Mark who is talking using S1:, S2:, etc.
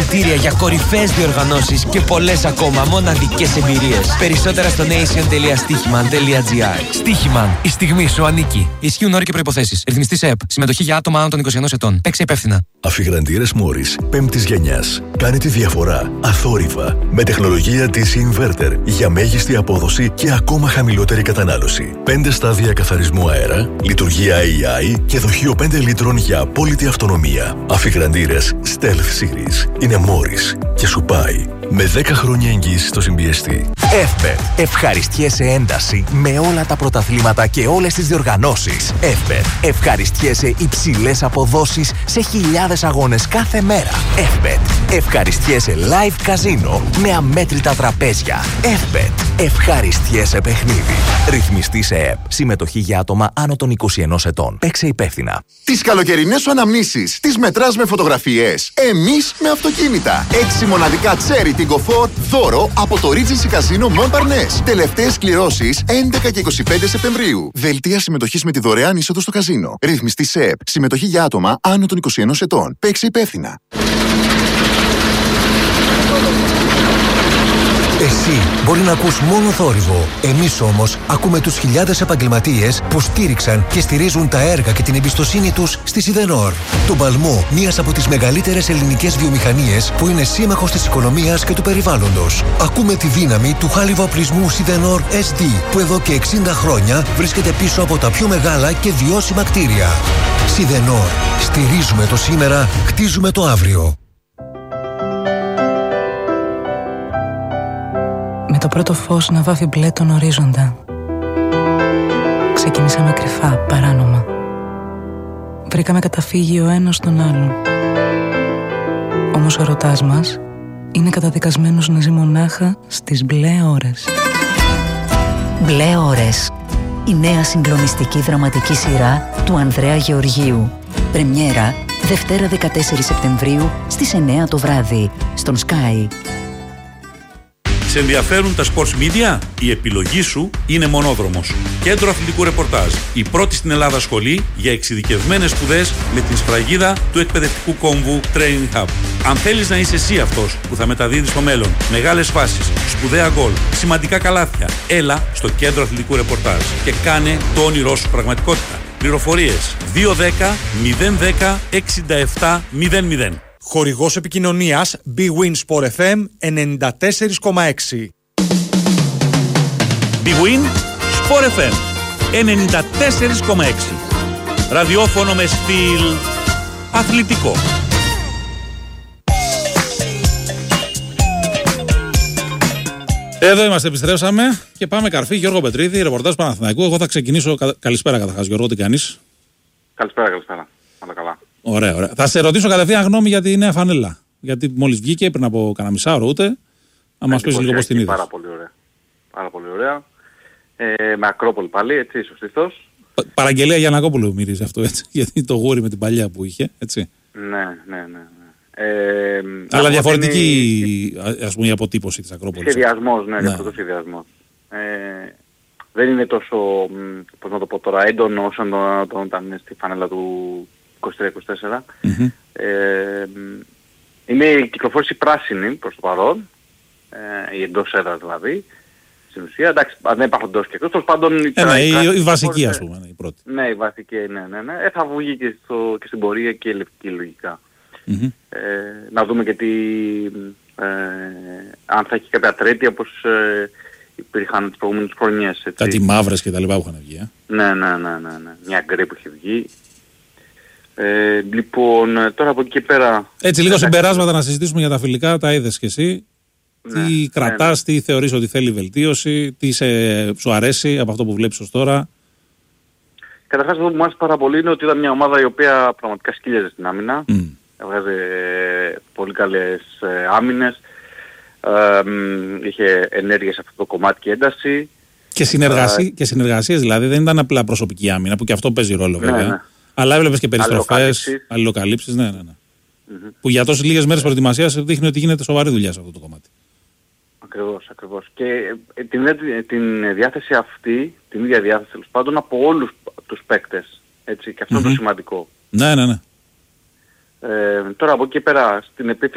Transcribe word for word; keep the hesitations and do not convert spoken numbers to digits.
S1: Εισιτήρια για κορυφαίες διοργανώσεις και πολλές ακόμα μοναδικές εμπειρίες. Περισσότερα στο nation τελεία stichman τελεία gr. Stichman, η στιγμή σου ανήκει. Ισχύουν όροι και προϋποθέσεις. Ρυθμιστής ΕΕΠ. Συμμετοχή για άτομα άνω των είκοσι ενός ετών. Παίξε υπεύθυνα.
S2: Αφιγραντήρες Μόρις πέμπτης γενιάς. Κάνει τη διαφορά αθόρυβα με τεχνολογία ντι σι Inverter για μέγιστη απόδοση και ακόμα χαμηλότερη κατανάλωση. πέντε στάδια καθαρισμού αέρα, λειτουργία έι άι και δοχείο πέντε λίτρων για απόλυτη αυτονομία. Αφιγραντήρες Stealth Series είναι Μόρις και σου πάει με δέκα χρόνια εγγύηση στο συμπιεστή.
S3: Εύπετ. Ευχαριστιέσαι ένταση με όλα τα πρωταθλήματα και όλες τις διοργανώσεις. Εύπετ. Ευχαριστιέσαι υψηλές αποδόσεις σε χιλιάδες αγώνες κάθε μέρα. Εύπετ. Ευχαριστιέσαι live καζίνο με αμέτρητα τραπέζια. Εύπετ. Ευχαριστιέσαι παιχνίδι. Ρυθμιστής ΕΕΠ. Συμμετοχή για άτομα άνω των είκοσι ενός ετών. Παίξε υπεύθυνα.
S4: Τις καλοκαιρινές σου αναμνήσεις τις μετράς με φωτογραφίες. Εμείς με αυτοκίνητα. Έξι μοναδικά Cherry Tiggo φορ δώρο από το Regency Casino Montparnasse. Τελευταίες κληρώσεις έντεκα και είκοσι πέντε Σεπτεμβρίου. Δελτία συμμετοχής με τη δωρεάν είσοδο στο καζίνο. Ρυθμιστής ΕΕΠ. Συμμετοχή για άτομα άνω των είκοσι ενός ετών. Παίξε υπεύθυνα.
S5: Εσύ μπορεί να ακούς μόνο θόρυβο. Εμείς όμως ακούμε τους χιλιάδες επαγγελματίες που στήριξαν και στηρίζουν τα έργα και την εμπιστοσύνη τους στη Σιδενόρ. Τον παλμό μιας από τις μεγαλύτερες ελληνικές βιομηχανίες που είναι σύμμαχος της οικονομίας και του περιβάλλοντος. Ακούμε τη δύναμη του χάλιβα-οπλισμού Σιδενόρ ες ντι που εδώ και εξήντα χρόνια βρίσκεται πίσω από τα πιο μεγάλα και βιώσιμα κτίρια. Σιδενόρ. Στηρίζουμε το σήμερα, χτίζουμε το αύριο.
S6: Με το πρώτο φως να βάφει μπλε τον ορίζοντα. Ξεκινήσαμε κρυφά, παράνομα. Βρήκαμε καταφύγιο ο ένας στον άλλον. Όμως ο ερωτάς μας είναι καταδικασμένος να ζει μονάχα στις μπλε ώρες.
S7: Μπλε ώρες. Η νέα συγκλονιστική δραματική σειρά του Ανδρέα Γεωργίου. Πρεμιέρα Δευτέρα δεκατέσσερις Σεπτεμβρίου στις εννιά το βράδυ στον Sky.
S8: Σε ενδιαφέρουν τα sports media? Η επιλογή σου είναι Μονόδρομος. Κέντρο αθλητικού ρεπορτάζ. Η πρώτη στην Ελλάδα σχολή για εξειδικευμένες σπουδές με την σφραγίδα του εκπαιδευτικού κόμβου Training Hub. Αν θέλεις να είσαι εσύ αυτός που θα μεταδίδει στο μέλλον μεγάλες φάσεις, σπουδαία γκολ, σημαντικά καλάθια, έλα στο Κέντρο αθλητικού ρεπορτάζ και κάνε το όνειρό σου πραγματικότητα. Πληροφορίες δύο ένα μηδέν ένα μηδέν εξήντα επτά μηδέν μηδέν.
S9: Χορηγός επικοινωνίας BWIN Sport εφ εμ ενενήντα τέσσερα κόμμα έξι.
S8: BWIN Sport εφ εμ ενενήντα τέσσερα κόμμα έξι. Ραδιόφωνο με στυλ αθλητικό.
S10: Εδώ είμαστε, επιστρέψαμε και πάμε καρφί. Γιώργο Πετρίδη, ρεπορτάζ Παναθηναϊκού. Εγώ θα ξεκινήσω. Καλησπέρα καταρχάς, Γιώργο, τι κάνεις?
S11: Καλησπέρα, καλησπέρα. Όλα καλά.
S10: Ωραία, ωραία. Θα σε ρωτήσω κατευθείαν γνώμη για τη νέα φανέλα. Γιατί μόλις βγήκε πριν από κανένα μισάωρο ούτε. Να μας πεις λίγο πώς την είδες.
S11: Πάρα πολύ ωραία. Πάρα πολύ ωραία. Ε, με Ακρόπολη πάλι, έτσι, σωστήθως.
S10: Πα, παραγγελία Γιαννακόπουλου μυρίζει αυτό, έτσι. Γιατί το γούρι με την παλιά που είχε, έτσι.
S11: Ναι, ναι, ναι. ναι. Ε,
S10: Αλλά διαφορετική, είναι... ας πούμε, η αποτύπωση της Ακρόπολης.
S11: Σχεδιασμός, ναι, ναι. διαφορετικός σχεδιασμός. Ε, δεν είναι τόσο, πώς να το πω τώρα, έντονο όσο όταν ήταν στη φανέλα του είκοσι τρία είκοσι τέσσερα. Mm-hmm. Ε, είναι η κυκλοφόρηση πράσινη προς το παρόν, ε, η εντός έδρας δηλαδή, στην ουσία. Εντάξει, δεν υπάρχουν εντός και εκτός, τόσο πάντων...
S10: Ε, ναι, η, η, η βασική ας πούμε, η πρώτη.
S11: Ναι, η βασική, ναι, ναι, ναι. Ε, θα βγει και, στο, και στην πορεία και η λευκή λογικά. Mm-hmm. Ε, να δούμε και τι, ε, αν θα έχει κάποια τρίτη όπως ε, υπήρχαν τις προηγούμενες χρονιές. Έτσι.
S10: Κάτι μαύρες και τα λοιπά που είχαν βγει. Ε.
S11: Ναι, ναι, ναι, ναι, ναι. Μια γκρι που είχε βγει. Ε, λοιπόν, τώρα από εκεί και πέρα...
S10: Έτσι λίγο συμπεράσματα να συζητήσουμε για τα φιλικά, τα είδες και εσύ. Ναι, τι ναι, κρατάς, ναι. Τι θεωρείς ότι θέλει βελτίωση, τι σε, σου αρέσει από αυτό που βλέπεις ως τώρα.
S11: Καταρχάς αυτό που μου άρεσε πάρα πολύ είναι ότι ήταν μια ομάδα η οποία πραγματικά σκύλιαζε στην άμυνα. Mm. Έβγαζε πολύ καλές ε, άμυνες. Ε, είχε ενέργεια σε αυτό το κομμάτι και ένταση.
S10: Και, συνεργασί, ε, και συνεργασίες δηλαδή, δεν ήταν απλά προσωπική άμυνα που και αυτό παίζει ρόλο βέβαια. Ναι, ναι. Αλλά έβλεπες και περιστροφές, αλληλοκαλύψεις, ναι, ναι, ναι. Mm-hmm. Που για τόσες λίγες μέρες προετοιμασίας δείχνει ότι γίνεται σοβαρή δουλειά σε αυτό το κομμάτι.
S11: Ακριβώς, ακριβώς. Και την, την διάθεση αυτή, την ίδια διάθεση τέλος πάντων από όλους τους παίκτες, έτσι, και αυτό mm-hmm. είναι το σημαντικό.
S10: Ναι, ναι, ναι.
S11: Ε, τώρα από εκεί πέρα στην επίθεση